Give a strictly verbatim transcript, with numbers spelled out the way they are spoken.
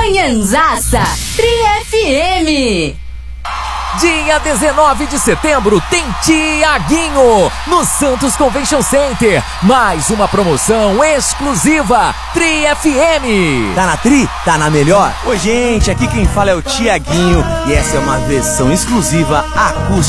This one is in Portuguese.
Manhãzaça Tri F M. Dia dezenove de setembro tem Tiaguinho no Santos Convention Center. Mais uma promoção exclusiva Tri F M. Tá na Tri? Tá na melhor? Oi, gente, aqui quem fala é o Tiaguinho e essa é uma versão exclusiva acústica